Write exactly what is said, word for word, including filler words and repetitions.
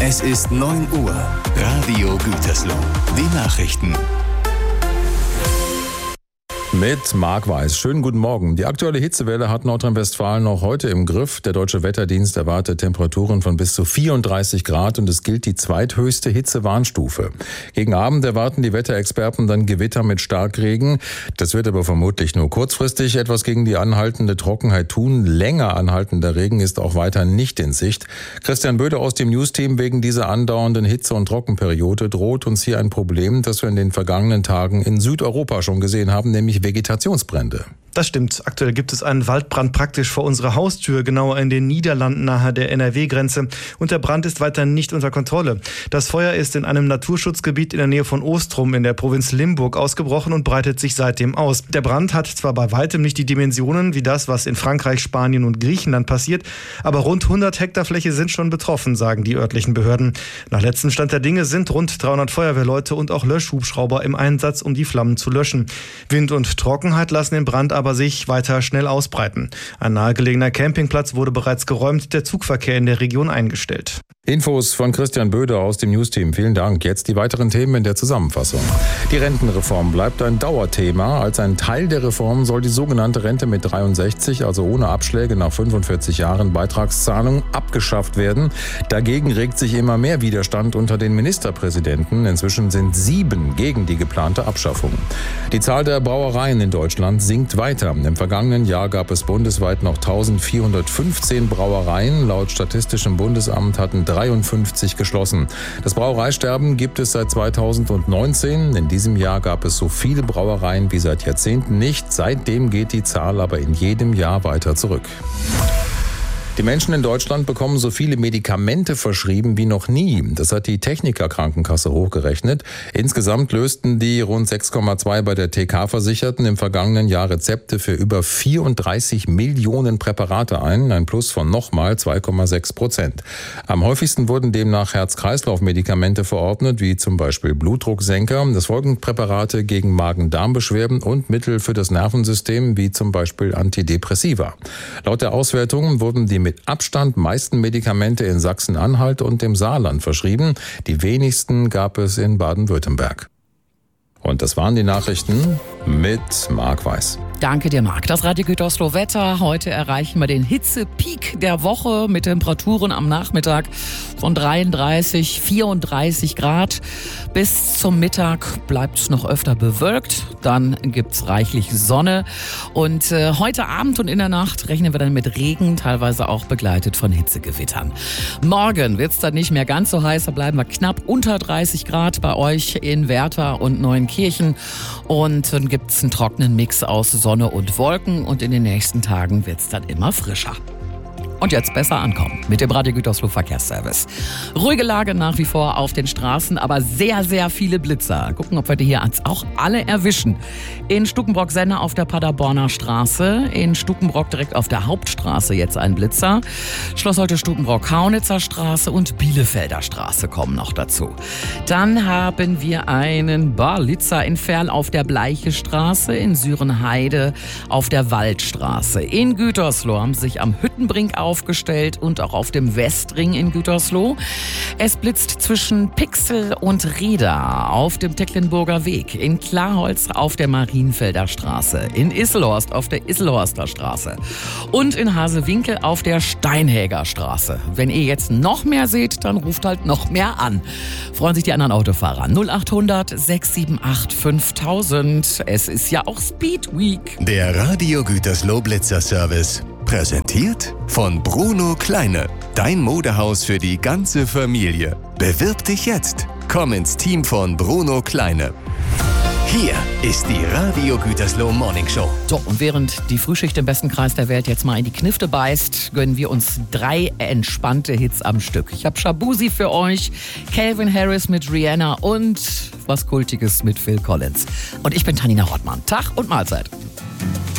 Es ist neun Uhr. Radio Gütersloh. Die Nachrichten. Mit Marc Weiß. Schönen guten Morgen. Die aktuelle Hitzewelle hat Nordrhein-Westfalen noch heute im Griff. Der Deutsche Wetterdienst erwartet Temperaturen von bis zu vierunddreißig Grad und es gilt die zweithöchste Hitzewarnstufe. Gegen Abend erwarten die Wetterexperten dann Gewitter mit Starkregen. Das wird aber vermutlich nur kurzfristig etwas gegen die anhaltende Trockenheit tun. Länger anhaltender Regen ist auch weiter nicht in Sicht. Christian Böde aus dem News-Team: Wegen dieser andauernden Hitze- und Trockenperiode droht uns hier ein Problem, das wir in den vergangenen Tagen in Südeuropa schon gesehen haben, nämlich Vegetationsbrände. Das stimmt. Aktuell gibt es einen Waldbrand praktisch vor unserer Haustür, genauer in den Niederlanden nahe der N R W-Grenze. Und der Brand ist weiter nicht unter Kontrolle. Das Feuer ist in einem Naturschutzgebiet in der Nähe von Ostrum in der Provinz Limburg ausgebrochen und breitet sich seitdem aus. Der Brand hat zwar bei weitem nicht die Dimensionen wie das, was in Frankreich, Spanien und Griechenland passiert, aber rund hundert Hektar Fläche sind schon betroffen, sagen die örtlichen Behörden. Nach letztem Stand der Dinge sind rund dreihundert Feuerwehrleute und auch Löschhubschrauber im Einsatz, um die Flammen zu löschen. Wind und Trockenheit lassen den Brand aber aber sich weiter schnell ausbreiten. Ein nahegelegener Campingplatz wurde bereits geräumt, der Zugverkehr in der Region eingestellt. Infos von Christian Böde aus dem News-Team. Vielen Dank. Jetzt die weiteren Themen in der Zusammenfassung. Die Rentenreform bleibt ein Dauerthema. Als ein Teil der Reform soll die sogenannte Rente mit dreiundsechzig, also ohne Abschläge nach fünfundvierzig Jahren Beitragszahlung, abgeschafft werden. Dagegen regt sich immer mehr Widerstand unter den Ministerpräsidenten. Inzwischen sind sieben gegen die geplante Abschaffung. Die Zahl der Brauereien in Deutschland sinkt weiter. Im vergangenen Jahr gab es bundesweit noch eintausendvierhundertfünfzehn Brauereien. Laut Statistischem Bundesamt hatten dreiundfünfzig geschlossen. Das Brauereisterben gibt es seit zweitausendneunzehn. In diesem Jahr gab es so viele Brauereien wie seit Jahrzehnten nicht. Seitdem geht die Zahl aber in jedem Jahr weiter zurück. Die Menschen in Deutschland bekommen so viele Medikamente verschrieben wie noch nie. Das hat die Techniker-Krankenkasse hochgerechnet. Insgesamt lösten die rund sechs Komma zwei bei der T K-Versicherten im vergangenen Jahr Rezepte für über vierunddreißig Millionen Präparate ein, ein Plus von nochmal zwei Komma sechs Prozent. Am häufigsten wurden demnach Herz-Kreislauf-Medikamente verordnet, wie zum Beispiel Blutdrucksenker. Es folgen Präparate gegen Magen-Darm-Beschwerden und Mittel für das Nervensystem, wie zum Beispiel Antidepressiva. Laut der Auswertung wurden die mit Abstand meisten Medikamente in Sachsen-Anhalt und dem Saarland verschrieben. Die wenigsten gab es in Baden-Württemberg. Und das waren die Nachrichten mit Marc Weiß. Danke dir, Marc. Das Radio Gütersloh Wetter. Heute erreichen wir den Hitzepeak der Woche mit Temperaturen am Nachmittag von dreiunddreißig, vierunddreißig Grad. Bis zum Mittag bleibt es noch öfter bewölkt. Dann gibt's reichlich Sonne. Und äh, heute Abend und in der Nacht rechnen wir dann mit Regen, teilweise auch begleitet von Hitzegewittern. Morgen wird's dann nicht mehr ganz so heiß. Da bleiben wir knapp unter dreißig Grad bei euch in Werther und Neuenkirchen. Und dann gibt's einen trockenen Mix aus Sonne und Wolken und in den nächsten Tagen wird's dann immer frischer. Und jetzt besser ankommen mit dem Radio Gütersloh Verkehrsservice. Ruhige Lage nach wie vor auf den Straßen, aber sehr, sehr viele Blitzer. Gucken, ob wir die hier auch alle erwischen. In Stukenbrock-Senne auf der Paderborner Straße, in Stukenbrock direkt auf der Hauptstraße jetzt ein Blitzer. Schloss Holte Stukenbrock-Haunitzer Straße und Bielefelder Straße kommen noch dazu. Dann haben wir einen Blitzer in Ferl auf der Bleiche Straße, in Sürenheide auf der Waldstraße. In Gütersloh haben sie sich am Hüttenbrink aufgestellt und auch auf dem Westring in Gütersloh. Es blitzt zwischen Pixel und Reda auf dem Tecklenburger Weg, in Klarholz auf der Marienfelder Straße, in Isselhorst auf der Isselhorster Straße und in Hasewinkel auf der Steinhäger Straße. Wenn ihr jetzt noch mehr seht, dann ruft halt noch mehr an. Freuen sich die anderen Autofahrer. null achthundert, sechs sieben acht, fünftausend. Es ist ja auch Speed Week. Der Radio Gütersloh Blitzer Service. Präsentiert von Bruno Kleine. Dein Modehaus für die ganze Familie. Bewirb dich jetzt. Komm ins Team von Bruno Kleine. Hier ist die Radio Gütersloh Morning Show. So, und während die Frühschicht im besten Kreis der Welt jetzt mal in die Knifte beißt, gönnen wir uns drei entspannte Hits am Stück. Ich habe Shabuzi für euch, Calvin Harris mit Rihanna und was Kultiges mit Phil Collins. Und ich bin Tanina Rottmann. Tag und Mahlzeit.